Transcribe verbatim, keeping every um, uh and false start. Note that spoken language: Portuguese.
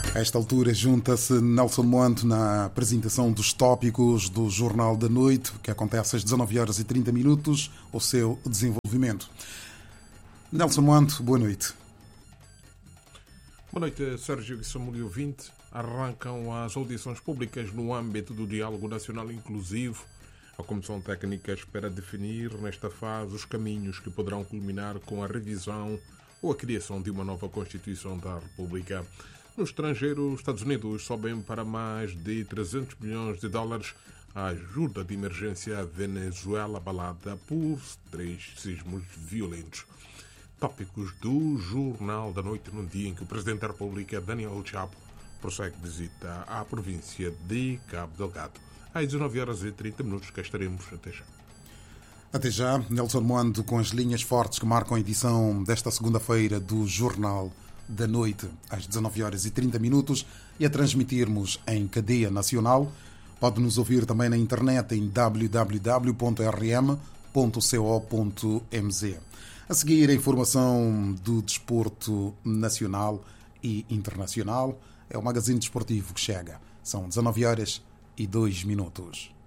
A esta altura junta-se Nelson Moando na apresentação dos tópicos do Jornal da Noite, que acontece às dezanove horas e trinta minutos, o seu desenvolvimento. Nelson Moando, boa noite. Boa noite, Sérgio e Samuel ouvinte. Arrancam as audições públicas no âmbito do Diálogo Nacional Inclusivo. A Comissão Técnica espera definir, nesta fase, os caminhos que poderão culminar com a revisão ou a criação de uma nova Constituição da República. No estrangeiro, os Estados Unidos sobem para mais de trezentos milhões de dólares a ajuda de emergência à Venezuela abalada por três sismos violentos. Tópicos do Jornal da Noite, num dia em que o Presidente da República, Daniel Chapo, prossegue visita à província de Cabo Delgado. Às dezanove horas e trinta minutos, cá estaremos. Até já. Até já, Nelson Moando, com as linhas fortes que marcam a edição desta segunda-feira do Jornal da Noite, às dezanove horas e trinta minutos, e a transmitirmos em cadeia nacional. Pode nos ouvir também na internet em w w w ponto r m ponto co ponto m z. A seguir, a informação do desporto nacional e internacional. É o magazine desportivo que chega. São dezanove horas e dois minutos.